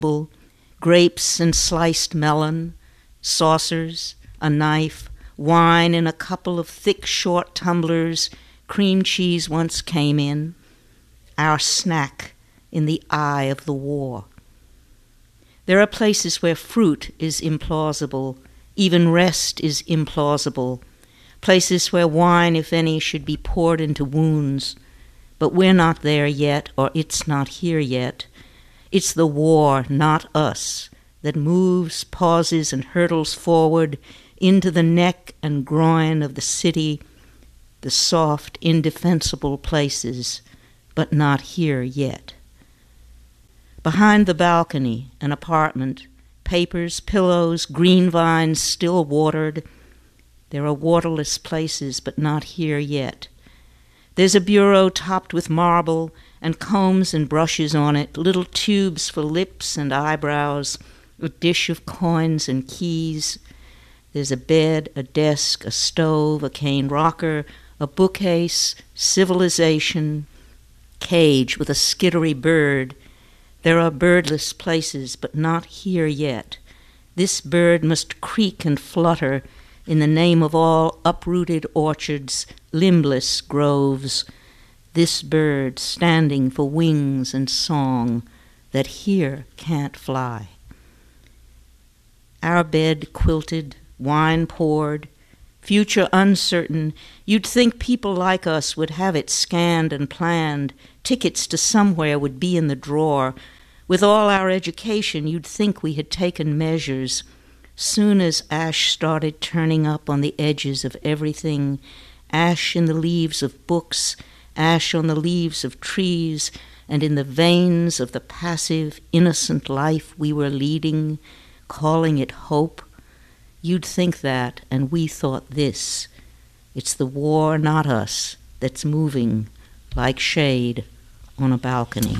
grapes and sliced melon, saucers, a knife, wine in a couple of thick, short tumblers, cream cheese once came in, our snack in the eye of the war. There are places where fruit is implausible, even rest is implausible, places where wine, if any, should be poured into wounds. But we're not there yet, or it's not here yet. It's the war, not us, that moves, pauses, and hurtles forward into the neck and groin of the city, the soft, indefensible places, but not here yet. Behind the balcony, an apartment, papers, pillows, green vines still watered. There are waterless places, but not here yet. There's a bureau topped with marble and combs and brushes on it, little tubes for lips and eyebrows, a dish of coins and keys. There's a bed, a desk, a stove, a cane rocker, a bookcase, civilization, cage with a skittery bird. There are birdless places, but not here yet. This bird must creak and flutter in the name of all uprooted orchards, limbless groves. This bird standing for wings and song that here can't fly. Our bed quilted, wine poured, future uncertain. You'd think people like us would have it scanned and planned. Tickets to somewhere would be in the drawer. With all our education, you'd think we had taken measures. Soon as ash started turning up on the edges of everything, ash in the leaves of books, ash on the leaves of trees, and in the veins of the passive, innocent life we were leading, calling it hope, you'd think that, and we thought this. It's the war, not us, that's moving like shade on a balcony.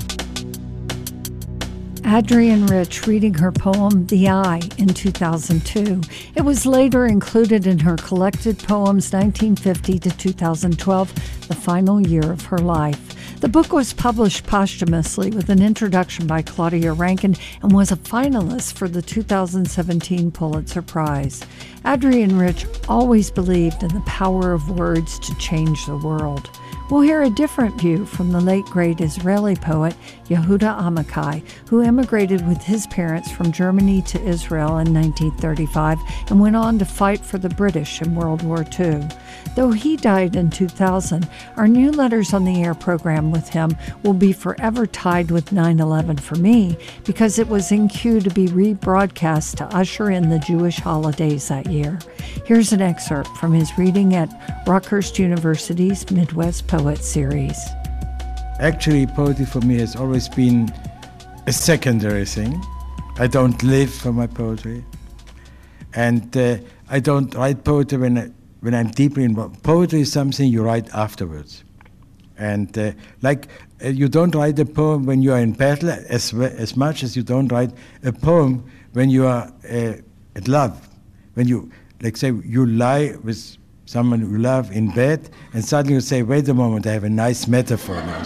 Adrienne Rich reading her poem, The Eye, in 2002. It was later included in her collected poems 1950 to 2012, the final year of her life. The book was published posthumously with an introduction by Claudia Rankine and was a finalist for the 2017 Pulitzer Prize. Adrienne Rich always believed in the power of words to change the world. We'll hear a different view from the late great Israeli poet Yehuda Amichai, who emigrated with his parents from Germany to Israel in 1935 and went on to fight for the British in World War II. Though he died in 2000, our new Letters on the Air program with him will be forever tied with 9/11 for me because it was in queue to be rebroadcast to usher in the Jewish holidays that year. Here's an excerpt from his reading at Rutgers University's Midwest Poet Series. Actually, poetry for me has always been a secondary thing. I don't live for my poetry. And I don't write poetry when I'm deeply involved. Poetry is something you write afterwards. And you don't write a poem when you are in battle as much as you don't write a poem when you are at love. When you, like say, you lie with someone you love in bed, and suddenly you say, wait a moment, I have a nice metaphor now.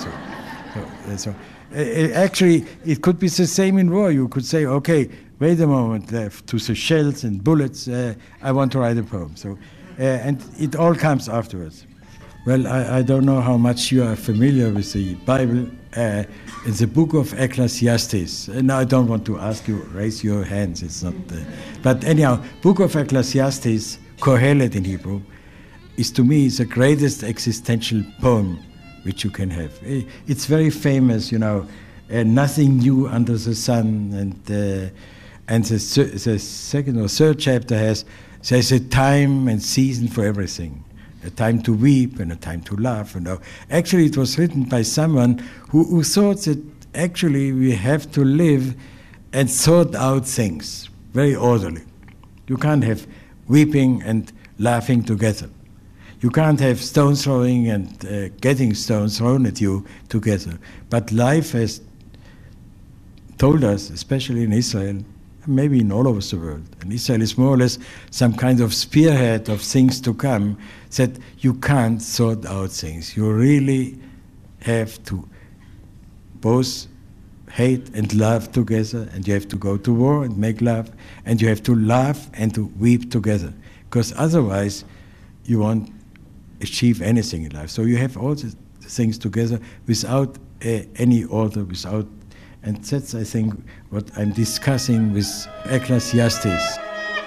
Actually, it could be the same in war. You could say, okay, wait a moment, to the shells and bullets, I want to write a poem. And it all comes afterwards. Well, I don't know how much you are familiar with the Bible. It's the book of Ecclesiastes. Now I don't want to ask you, raise your hands, it's not... but anyhow, book of Ecclesiastes, Kohelet in Hebrew, is to me the greatest existential poem which you can have. It's very famous, nothing new under the sun, and the second or third chapter there's a time and season for everything, a time to weep and a time to laugh. Actually, it was written by someone who thought that actually we have to live and sort out things very orderly. You can't have weeping and laughing together. You can't have stone throwing and getting stones thrown at you together. But life has told us, especially in Israel, maybe in all over the world, and Israel is more or less some kind of spearhead of things to come, that you can't sort out things. You really have to both hate and love together, and you have to go to war and make love, and you have to laugh and to weep together, because otherwise you won't achieve anything in life. So you have all the things together without any order, and that's, I think, what I'm discussing with Ecclesiastes.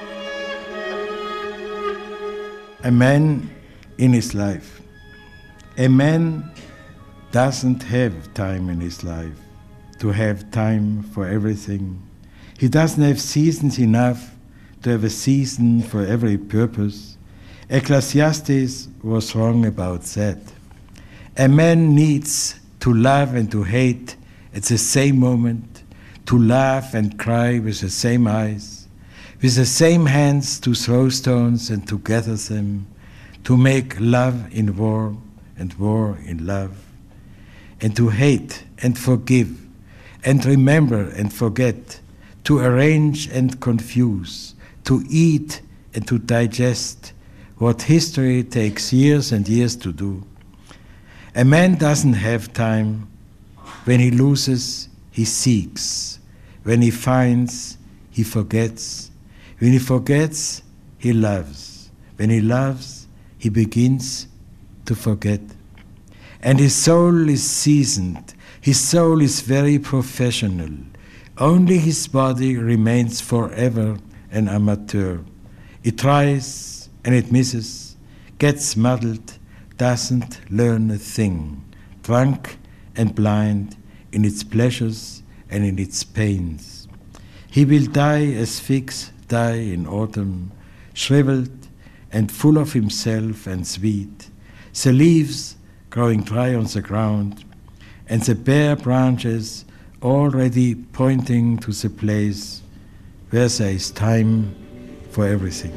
A man in his life. A man doesn't have time in his life to have time for everything. He doesn't have seasons enough to have a season for every purpose. Ecclesiastes was wrong about that. A man needs to love and to hate at the same moment, to laugh and cry with the same eyes, with the same hands to throw stones and to gather them, to make love in war and war in love, and to hate and forgive, and remember and forget, to arrange and confuse, to eat and to digest what history takes years and years to do. A man doesn't have time. When he loses, he seeks. When he finds, he forgets. When he forgets, he loves. When he loves, he begins to forget. And his soul is seasoned. His soul is very professional. Only his body remains forever an amateur. It tries and it misses, gets muddled, doesn't learn a thing, drunk and blind in its pleasures and in its pains. He will die as figs die in autumn, shriveled and full of himself and sweet, the leaves growing dry on the ground, and the bare branches already pointing to the place where there is time for everything.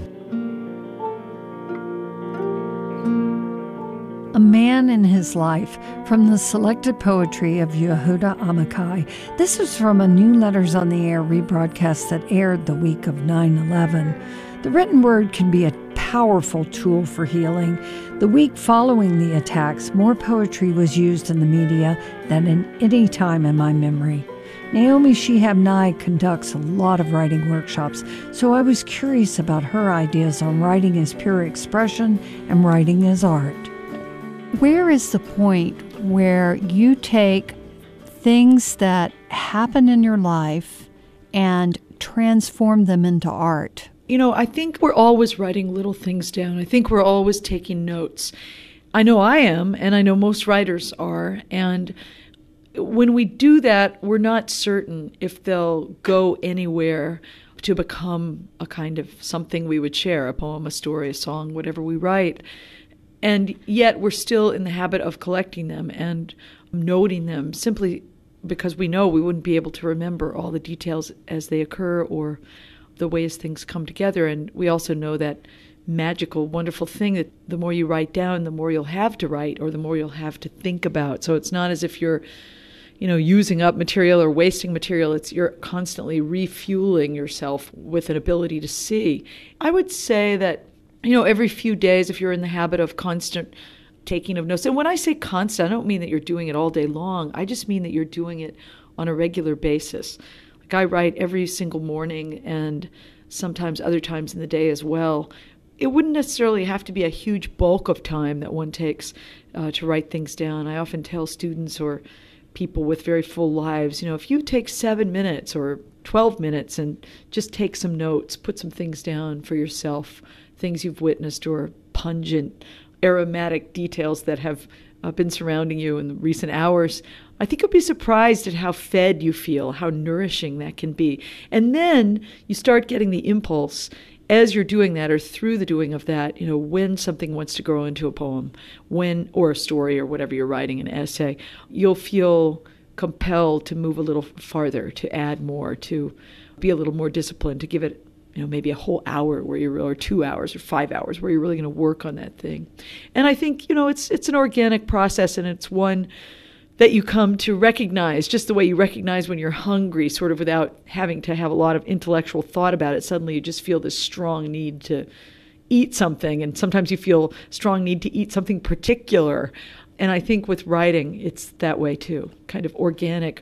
A Man in His Life, from the selected poetry of Yehuda Amichai. This was from a New Letters on the Air rebroadcast that aired the week of 9/11. The written word can be a powerful tool for healing. The week following the attacks, more poetry was used in the media than in any time in my memory. Naomi Shihab Nye conducts a lot of writing workshops, so I was curious about her ideas on writing as pure expression and writing as art. Where is the point where you take things that happen in your life and transform them into art? You know, I think we're always writing little things down. I think we're always taking notes. I know I am, and I know most writers are. And when we do that, we're not certain if they'll go anywhere to become a kind of something we would share, a poem, a story, a song, whatever we write. And yet we're still in the habit of collecting them and noting them simply because we know we wouldn't be able to remember all the details as they occur or the ways things come together. And we also know that magical, wonderful thing that the more you write down, the more you'll have to write or the more you'll have to think about. So it's not as if you're, using up material or wasting material. You're constantly refueling yourself with an ability to see. I would say that, every few days, if you're in the habit of constant taking of notes, and when I say constant, I don't mean that you're doing it all day long. I just mean that you're doing it on a regular basis. Like I write every single morning and sometimes other times in the day as well. It wouldn't necessarily have to be a huge bulk of time that one takes to write things down. I often tell students or people with very full lives, if you take 7 minutes or 12 minutes and just take some notes, put some things down for yourself, things you've witnessed or pungent, aromatic details that have been surrounding you in the recent hours, I think you'll be surprised at how fed you feel, how nourishing that can be. And then you start getting the impulse as you're doing that or through the doing of that, when something wants to grow into a poem, or a story or whatever you're writing, an essay, you'll feel compelled to move a little farther, to add more, to be a little more disciplined, to give it maybe a whole hour or 2 hours or 5 hours where you're really going to work on that thing. And I think, it's an organic process, and it's one that you come to recognize just the way you recognize when you're hungry, sort of without having to have a lot of intellectual thought about it. Suddenly you just feel this strong need to eat something, and sometimes you feel strong need to eat something particular. And I think with writing, it's that way too, kind of organic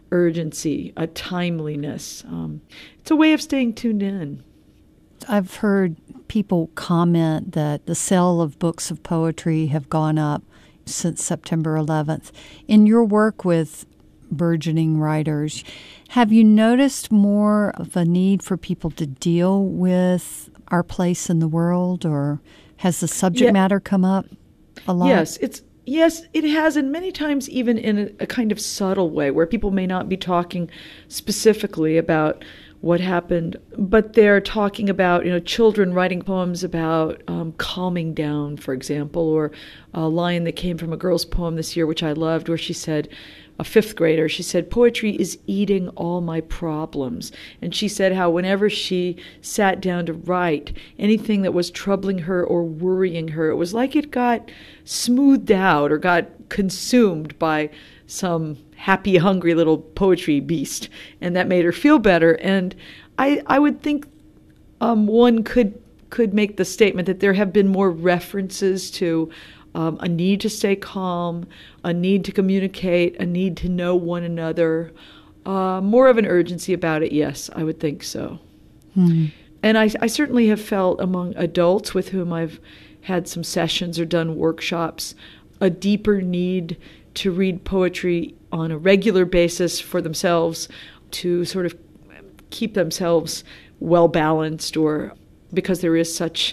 urgency, a timeliness. It's a way of staying tuned in. I've heard people comment that the sale of books of poetry have gone up since September 11th. In your work with burgeoning writers, have you noticed more of a need for people to deal with our place in the world, or has the subject matter come up a lot? Yes, it has, and many times even in a kind of subtle way where people may not be talking specifically about what happened, but they're talking about, children writing poems about calming down, for example, or a line that came from a girl's poem this year, which I loved, where she said, a fifth grader, she said, "Poetry is eating all my problems." And she said how whenever she sat down to write, anything that was troubling her or worrying her, it was like it got smoothed out or got consumed by some happy, hungry little poetry beast, and that made her feel better. And I would think one could make the statement that there have been more references to a need to stay calm, a need to communicate, a need to know one another, more of an urgency about it. Yes, I would think so. And I certainly have felt among adults with whom I've had some sessions or done workshops a deeper need to read poetry on a regular basis for themselves, to sort of keep themselves well-balanced, or because there is such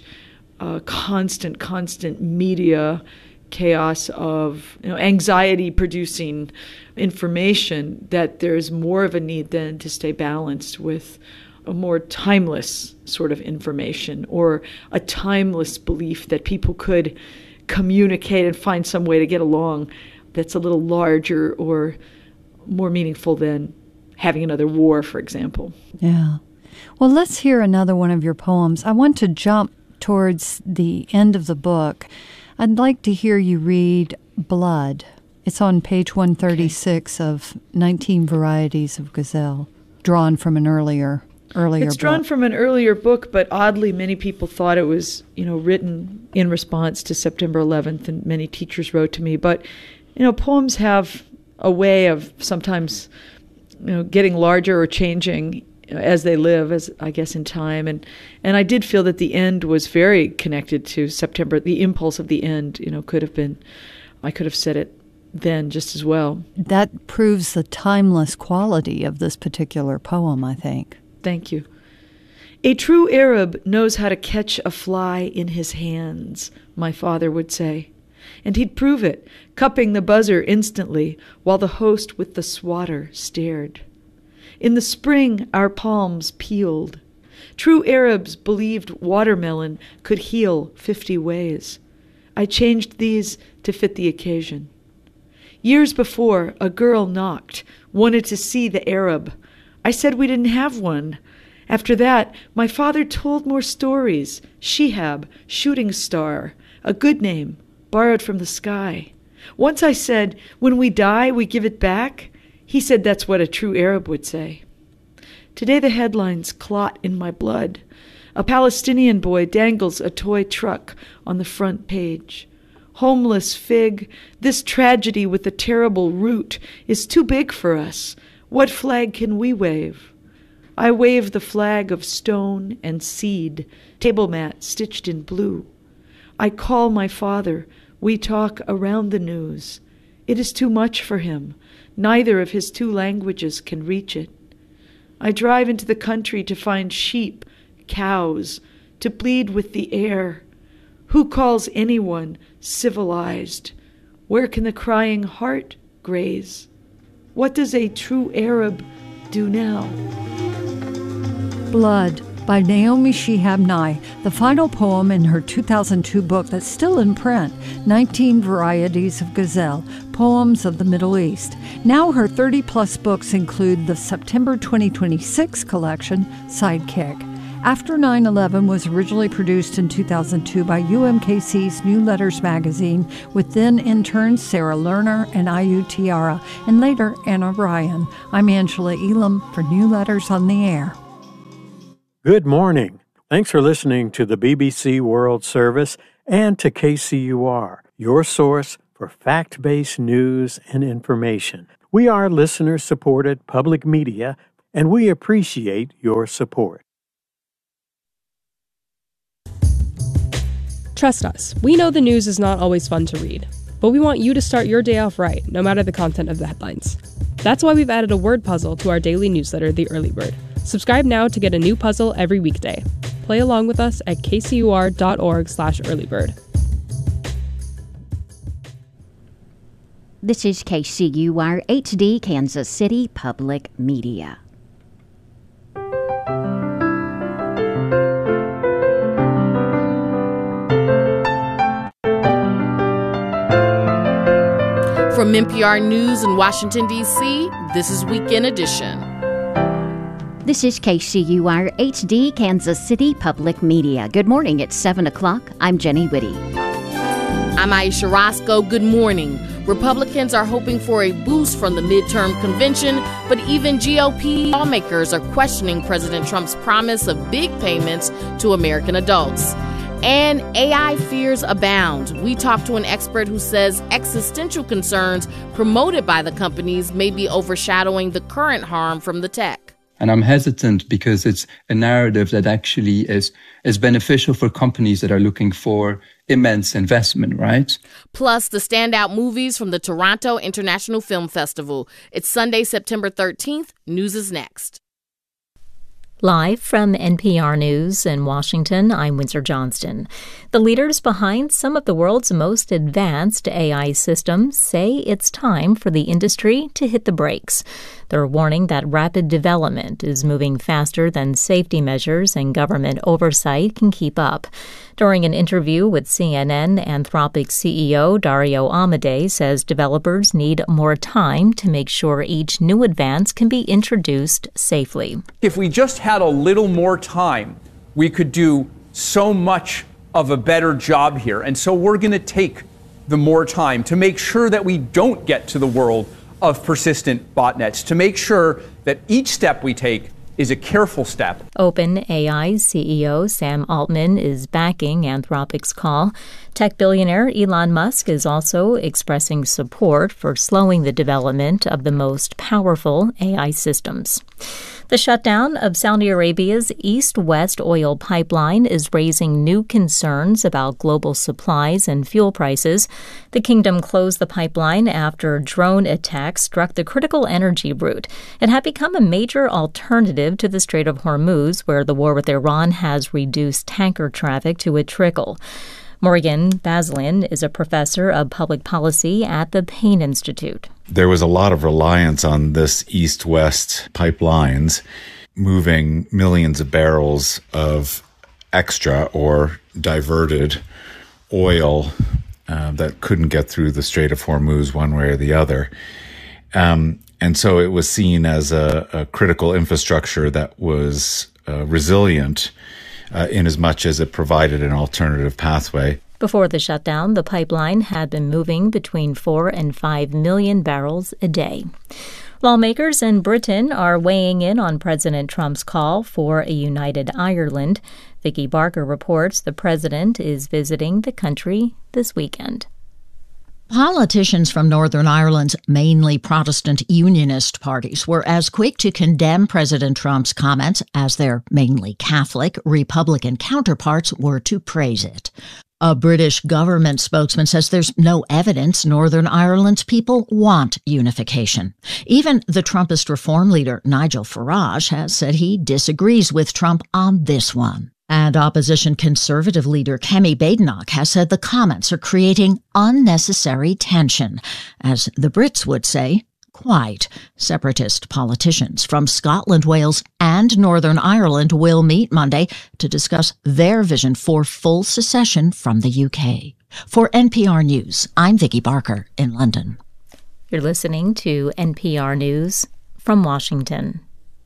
constant media chaos of anxiety-producing information, that there's more of a need then to stay balanced with a more timeless sort of information, or a timeless belief that people could communicate and find some way to get along that's a little larger or more meaningful than having another war, for example. Yeah. Well, let's hear another one of your poems. I want to jump towards the end of the book. I'd like to hear you read Blood. It's on page 136 of 19 Varieties of Gazelle, drawn from an earlier It's drawn from an earlier book, but oddly many people thought it was, written in response to September 11th, and many teachers wrote to me. But, poems have a way of sometimes, getting larger or changing as they live, as I guess in time. And I did feel that the end was very connected to September. The impulse of the end, I could have said it then just as well. That proves the timeless quality of this particular poem, I think. Thank you. A true Arab knows how to catch a fly in his hands, my father would say. And he'd prove it, cupping the buzzer instantly, while the host with the swatter stared. In the spring our palms peeled. True Arabs believed watermelon could heal 50 ways. I changed these to fit the occasion. Years before, a girl knocked, wanted to see the Arab. I said we didn't have one. After that, my father told more stories. Shihab, shooting star, a good name, borrowed from the sky. Once I said, when we die, we give it back. He said that's what a true Arab would say. Today the headlines clot in my blood. A Palestinian boy dangles a toy truck on the front page. Homeless fig, this tragedy with the terrible root is too big for us. What flag can we wave? I wave the flag of stone and seed, table mat stitched in blue. I call my father. We talk around the news. It is too much for him. Neither of his two languages can reach it. I drive into the country to find sheep, cows, to bleed with the air. Who calls anyone civilized? Where can the crying heart graze? What does a true Arab do now? Blood by Naomi Shihab Nye, the final poem in her 2002 book that's still in print, 19 Varieties of Gazelle, Poems of the Middle East. Now her 30-plus books include the September 2026 collection, Sidekick. After 9/11 was originally produced in 2002 by UMKC's New Letters magazine with then-interns Sarah Lerner and Ayu Tiara, and later Anna Ryan. I'm Angela Elam for New Letters on the Air. Good morning. Thanks for listening to the BBC World Service and to KCUR, your source for fact-based news and information. We are listener-supported public media, and we appreciate your support. Trust us, we know the news is not always fun to read, but we want you to start your day off right, no matter the content of the headlines. That's why we've added a word puzzle to our daily newsletter, The Early Bird. Subscribe now to get a new puzzle every weekday. Play along with us at kcur.org/earlybird. This is KCUR HD Kansas City Public Media. From NPR News in Washington, D.C., this is Weekend Edition. This is KCUR HD Kansas City Public Media. Good morning. It's 7 o'clock. I'm Jenny Whitty. I'm Aisha Roscoe. Good morning. Republicans are hoping for a boost from the midterm convention, but even GOP lawmakers are questioning President Trump's promise of big payments to American adults. And AI fears abound. We talked to an expert who says existential concerns promoted by the companies may be overshadowing the current harm from the tech. And I'm hesitant because it's a narrative that actually is beneficial for companies that are looking for immense investment, right? Plus, the standout movies from the Toronto International Film Festival. It's Sunday, September 13th. News is next. Live from NPR News in Washington, I'm Windsor Johnston. The leaders behind some of the world's most advanced AI systems say it's time for the industry to hit the brakes. They're warning that rapid development is moving faster than safety measures and government oversight can keep up. During an interview with CNN, Anthropic CEO Dario Amodei says developers need more time to make sure each new advance can be introduced safely. If we just had a little more time, we could do so much of a better job here. And so we're going to take the more time to make sure that we don't get to the world of persistent botnets, to make sure that each step we take is a careful step. OpenAI's CEO Sam Altman is backing Anthropic's call. Tech billionaire Elon Musk is also expressing support for slowing the development of the most powerful AI systems. The shutdown of Saudi Arabia's east-west oil pipeline is raising new concerns about global supplies and fuel prices. The kingdom closed the pipeline after drone attacks struck the critical energy route. It had become a major alternative to the Strait of Hormuz, where the war with Iran has reduced tanker traffic to a trickle. Morgan Baslin is a professor of public policy at the Payne Institute. There was a lot of reliance on this east-west pipelines moving millions of barrels of extra or diverted oil that couldn't get through the Strait of Hormuz one way or the other. And so it was seen as a critical infrastructure that was resilient in as much as it provided an alternative pathway. Before the shutdown, the pipeline had been moving between 4 and 5 million barrels a day. Lawmakers in Britain are weighing in on President Trump's call for a united Ireland. Vicki Barker reports the president is visiting the country this weekend. Politicians from Northern Ireland's mainly Protestant unionist parties were as quick to condemn President Trump's comments as their mainly Catholic Republican counterparts were to praise it. A British government spokesman says there's no evidence Northern Ireland's people want unification. Even the Trumpist reform leader Nigel Farage has said he disagrees with Trump on this one. And opposition Conservative leader Kemi Badenoch has said the comments are creating unnecessary tension. As the Brits would say, quite. Separatist politicians from Scotland, Wales, and Northern Ireland will meet Monday to discuss their vision for full secession from the UK. For NPR News, I'm Vicki Barker in London. You're listening to NPR News from Washington.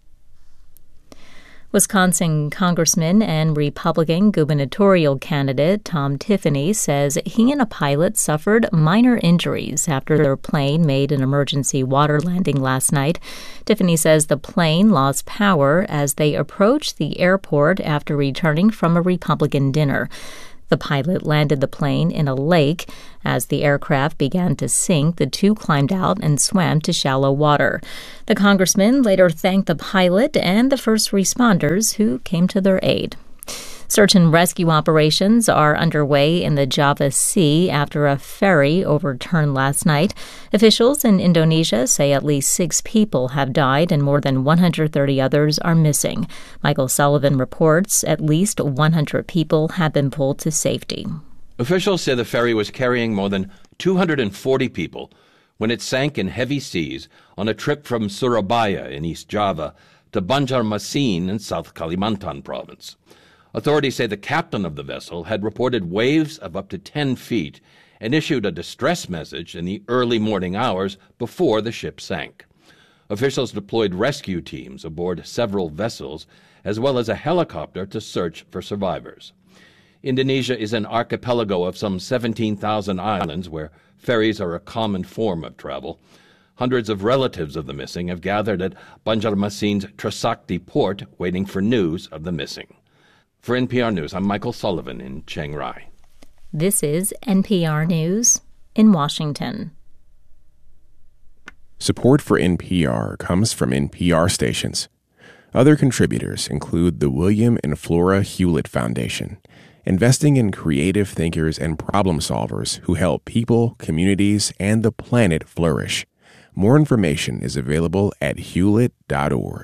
Wisconsin Congressman and Republican gubernatorial candidate Tom Tiffany says he and a pilot suffered minor injuries after their plane made an emergency water landing last night. Tiffany says the plane lost power as they approached the airport after returning from a Republican dinner. The pilot landed the plane in a lake. As the aircraft began to sink, the two climbed out and swam to shallow water. The congressman later thanked the pilot and the first responders who came to their aid. Search and rescue operations are underway in the Java Sea after a ferry overturned last night. Officials in Indonesia say at least 6 people have died and more than 130 others are missing. Michael Sullivan reports at least 100 people have been pulled to safety. Officials say the ferry was carrying more than 240 people when it sank in heavy seas on a trip from Surabaya in East Java to Banjarmasin in South Kalimantan province. Authorities say the captain of the vessel had reported waves of up to 10 feet and issued a distress message in the early morning hours before the ship sank. Officials deployed rescue teams aboard several vessels, as well as a helicopter to search for survivors. Indonesia is an archipelago of some 17,000 islands where ferries are a common form of travel. Hundreds of relatives of the missing have gathered at Banjarmasin's Trisakti port waiting for news of the missing. For NPR News, I'm Michael Sullivan in Chiang Rai. This is NPR News in Washington. Support for NPR comes from NPR stations. Other contributors include the William and Flora Hewlett Foundation, investing in creative thinkers and problem solvers who help people, communities, and the planet flourish. More information is available at hewlett.org.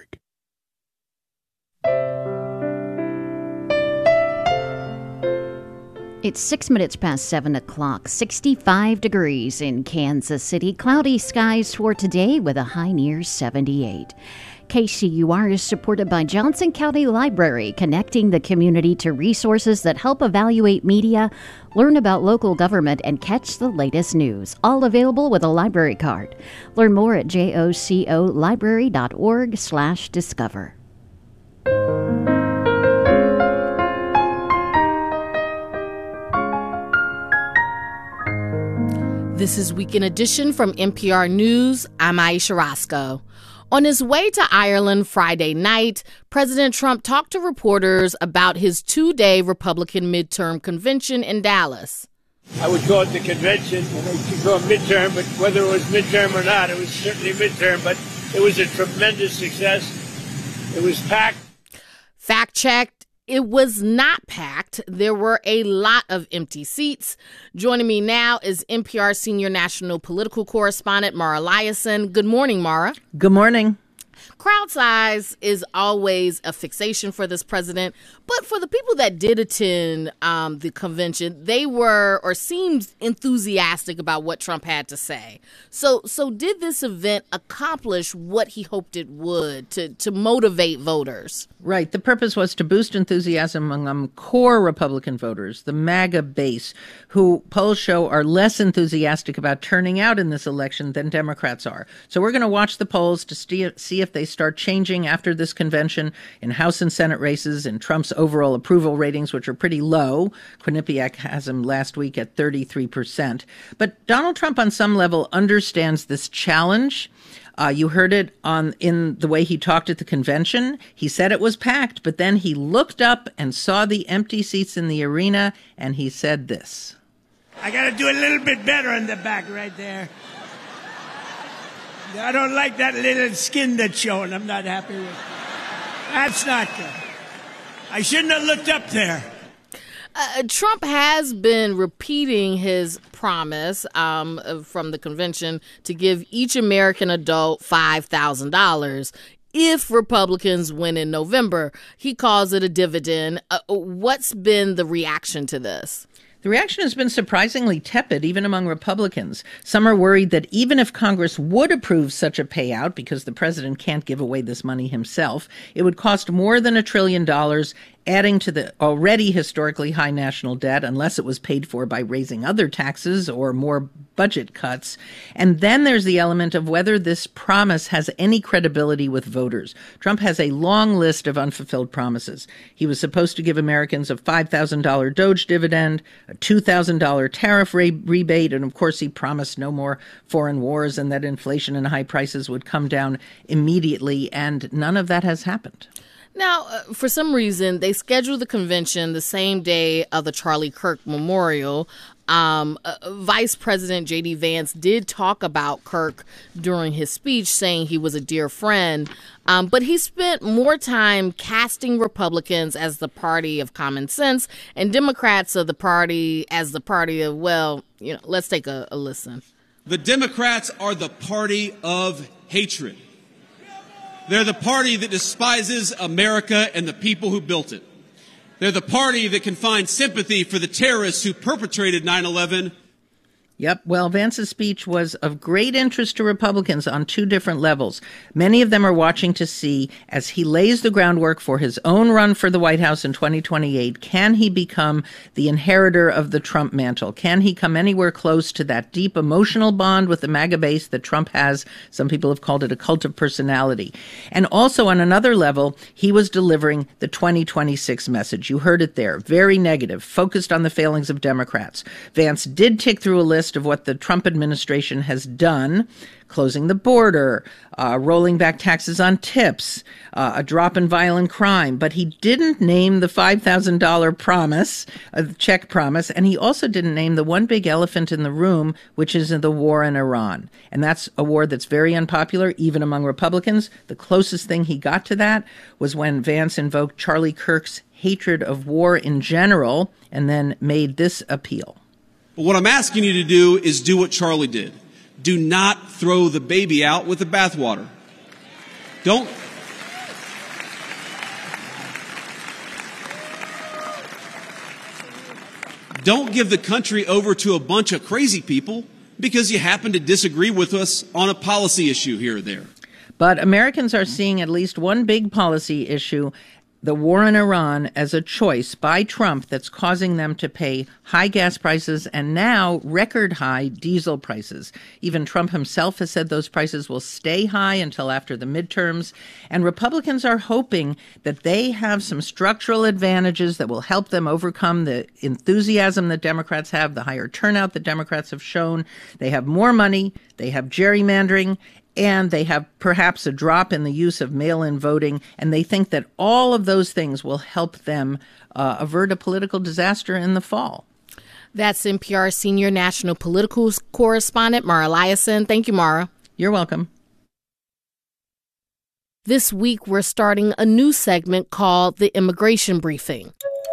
It's 6 minutes past 7 o'clock, 65 degrees in Kansas City. Cloudy skies for today with a high near 78. KCUR is supported by Johnson County Library, connecting the community to resources that help evaluate media, learn about local government, and catch the latest news. All available with a library card. Learn more at jocolibrary.org/discover. This is Weekend Edition from NPR News. I'm Aisha Roscoe. On his way to Ireland Friday night, President Trump talked to reporters about his 2-day Republican midterm convention in Dallas. I would call it the convention, and they could call it midterm, but whether it was midterm or not, it was certainly midterm, but it was a tremendous success. It was packed. Fact checked. It was not packed. There were a lot of empty seats. Joining me now is NPR senior national political correspondent Mara Liasson. Good morning, Mara. Good morning. Crowd size is always a fixation for this president, but for the people that did attend the convention, they were or seemed enthusiastic about what Trump had to say. So did this event accomplish what he hoped it would to motivate voters? Right. The purpose was to boost enthusiasm among core Republican voters, the MAGA base, who polls show are less enthusiastic about turning out in this election than Democrats are. So we're going to watch the polls to see if they start changing after this convention in House and Senate races and Trump's overall approval ratings, which are pretty low. Quinnipiac has him last week at 33%. But Donald Trump, on some level, understands this challenge. You heard it in the way he talked at the convention. He said it was packed, but then he looked up and saw the empty seats in the arena, and he said this. I got to do a little bit better in the back right there. I don't like that little skin that's showing. I'm not happy with it. That's not good. I shouldn't have looked up there. Trump has been repeating his promise from the convention to give each American adult $5,000 if Republicans win in November. He calls it a dividend. What's been the reaction to this? The reaction has been surprisingly tepid, even among Republicans. Some are worried that even if Congress would approve such a payout, because the president can't give away this money himself, it would cost more than $1 trillion, adding to the already historically high national debt, unless it was paid for by raising other taxes or more budget cuts. And then there's the element of whether this promise has any credibility with voters. Trump has a long list of unfulfilled promises. He was supposed to give Americans a $5,000 DOGE dividend, a $2,000 tariff rebate, and of course he promised no more foreign wars and that inflation and high prices would come down immediately, and none of that has happened. Now, for some reason, they scheduled the convention the same day of the Charlie Kirk Memorial. Vice President J.D. Vance did talk about Kirk during his speech, saying he was a dear friend. But he spent more time casting Republicans as the party of common sense and Democrats of the party as the party of, well, let's take a listen. The Democrats are the party of hatred. They're the party that despises America and the people who built it. They're the party that can find sympathy for the terrorists who perpetrated 9/11. Yep. Well, Vance's speech was of great interest to Republicans on two different levels. Many of them are watching to see, as he lays the groundwork for his own run for the White House in 2028, can he become the inheritor of the Trump mantle? Can he come anywhere close to that deep emotional bond with the MAGA base that Trump has? Some people have called it a cult of personality. And also on another level, he was delivering the 2026 message. You heard it there. Very negative, focused on the failings of Democrats. Vance did tick through a list of what the Trump administration has done: closing the border, rolling back taxes on tips, a drop in violent crime. But he didn't name the $5,000 promise, check promise, and he also didn't name the one big elephant in the room, which is the war in Iran. And that's a war that's very unpopular, even among Republicans. The closest thing he got to that was when Vance invoked Charlie Kirk's hatred of war in general and then made this appeal. But what I'm asking you to do is do what Charlie did. Do not throw the baby out with the bathwater. Don't give the country over to a bunch of crazy people because you happen to disagree with us on a policy issue here or there. But Americans are seeing at least one big policy issue, the war in Iran, as a choice by Trump that's causing them to pay high gas prices and now record high diesel prices. Even Trump himself has said those prices will stay high until after the midterms. And Republicans are hoping that they have some structural advantages that will help them overcome the enthusiasm that Democrats have, the higher turnout that Democrats have shown. They have more money, they have gerrymandering, and they have perhaps a drop in the use of mail-in voting, and they think that all of those things will help them avert a political disaster in the fall. That's NPR senior national political correspondent Mara Liasson. Thank you, Mara. You're welcome. This week, we're starting a new segment called The Immigration Briefing.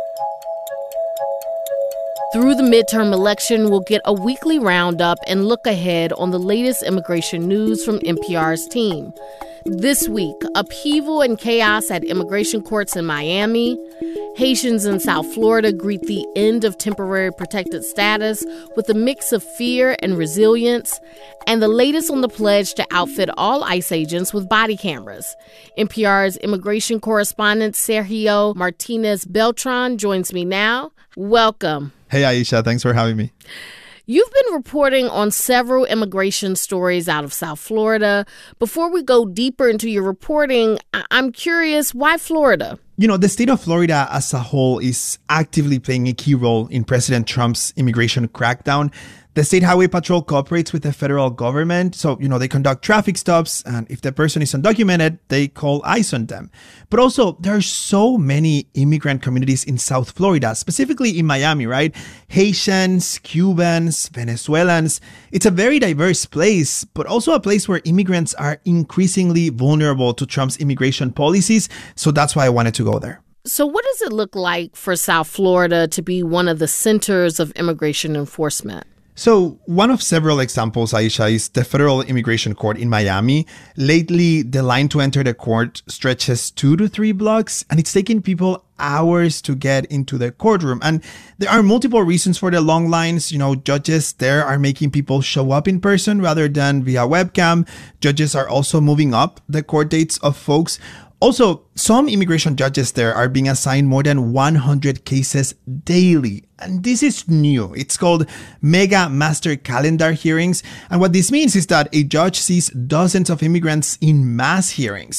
Through the midterm election, we'll get a weekly roundup and look ahead on the latest immigration news from NPR's team. This week, upheaval and chaos at immigration courts in Miami. Haitians in South Florida greet the end of temporary protected status with a mix of fear and resilience. And the latest on the pledge to outfit all ICE agents with body cameras. NPR's immigration correspondent Sergio Martinez Beltran joins me now. Welcome. Hey, Aisha. Thanks for having me. You've been reporting on several immigration stories out of South Florida. Before we go deeper into your reporting, I'm curious, why Florida? You know, the state of Florida as a whole is actively playing a key role in President Trump's immigration crackdown. The State Highway Patrol cooperates with the federal government. So, they conduct traffic stops. And if the person is undocumented, they call ICE on them. But also, there are so many immigrant communities in South Florida, specifically in Miami, right? Haitians, Cubans, Venezuelans. It's a very diverse place, but also a place where immigrants are increasingly vulnerable to Trump's immigration policies. So that's why I wanted to go there. So what does it look like for South Florida to be one of the centers of immigration enforcement? So one of several examples, Aisha, is the Federal Immigration Court in Miami. Lately, the line to enter the court stretches 2 to 3 blocks, and it's taking people hours to get into the courtroom. And there are multiple reasons for the long lines. Judges there are making people show up in person rather than via webcam. Judges are also moving up the court dates of folks. Also, some immigration judges there are being assigned more than 100 cases daily. And this is new. It's called Mega Master Calendar hearings. And what this means is that a judge sees dozens of immigrants in mass hearings.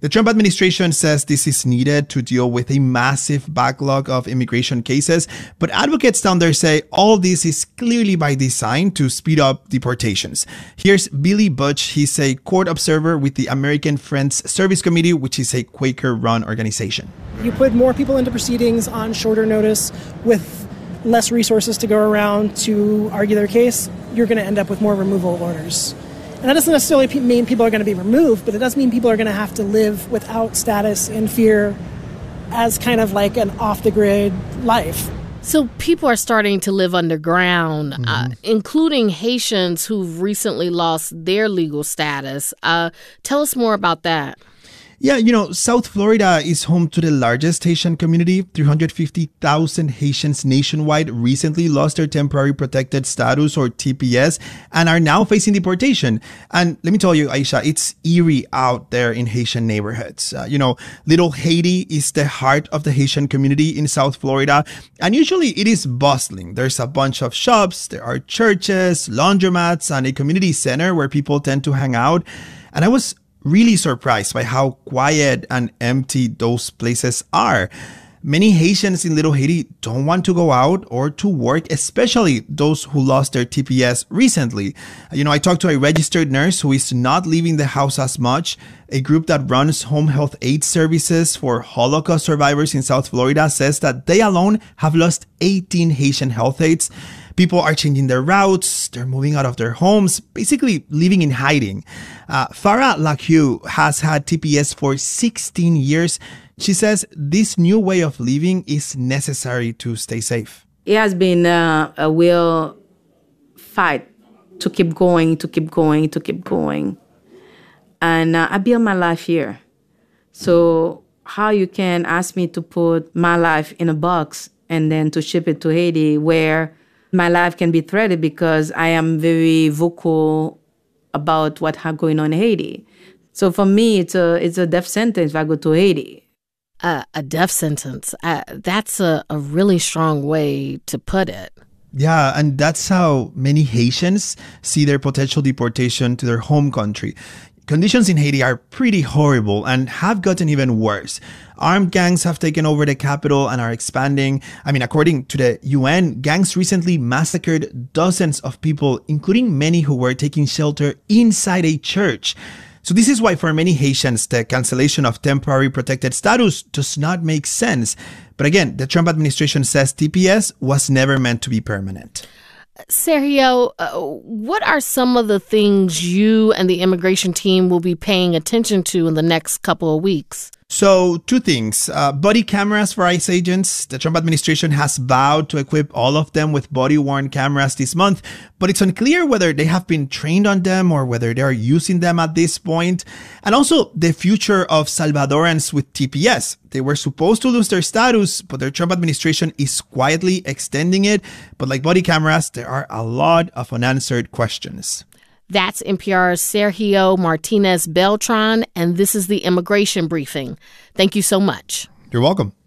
The Trump administration says this is needed to deal with a massive backlog of immigration cases, but advocates down there say all this is clearly by design to speed up deportations. Here's Billy Butch. He's a court observer with the American Friends Service Committee, which is a Quaker-run organization. You put more people into proceedings on shorter notice with less resources to go around to argue their case, you're going to end up with more removal orders. And that doesn't necessarily mean people are going to be removed, but it does mean people are going to have to live without status in fear as kind of like an off-the-grid life. So people are starting to live underground, including Haitians who've recently lost their legal status. Tell us more about that. Yeah, South Florida is home to the largest Haitian community. 350,000 Haitians nationwide recently lost their temporary protected status, or TPS, and are now facing deportation. And let me tell you, Aisha, it's eerie out there in Haitian neighborhoods. Little Haiti is the heart of the Haitian community in South Florida, and usually it is bustling. There's a bunch of shops, there are churches, laundromats, and a community center where people tend to hang out. And I was really surprised by how quiet and empty those places are. Many Haitians in Little Haiti don't want to go out or to work, especially those who lost their TPS recently. I talked to a registered nurse who is not leaving the house as much. A group that runs home health aid services for Holocaust survivors in South Florida says that they alone have lost 18 Haitian health aides. People are changing their routes, they're moving out of their homes, basically living in hiding. Farah Lakhou has had TPS for 16 years. She says this new way of living is necessary to stay safe. It has been a real fight to keep going. And I built my life here. So how you can ask me to put my life in a box and then to ship it to Haiti, where my life can be threatened because I am very vocal about what's going on in Haiti. So for me, it's a death sentence if I go to Haiti. A death sentence. That's a really strong way to put it. Yeah, and that's how many Haitians see their potential deportation to their home country. Conditions in Haiti are pretty horrible and have gotten even worse. Armed gangs have taken over the capital and are expanding. According to the UN, gangs recently massacred dozens of people, including many who were taking shelter inside a church. So this is why for many Haitians, the cancellation of temporary protected status does not make sense. But again, the Trump administration says TPS was never meant to be permanent. Sergio, what are some of the things you and the immigration team will be paying attention to in the next couple of weeks? So, two things. Body cameras for ICE agents. The Trump administration has vowed to equip all of them with body-worn cameras this month, but it's unclear whether they have been trained on them or whether they are using them at this point. And also, the future of Salvadorans with TPS. They were supposed to lose their status, but the Trump administration is quietly extending it. But like body cameras, there are a lot of unanswered questions. That's NPR's Sergio Martinez Beltran, and this is the Immigration Briefing. Thank you so much. You're welcome.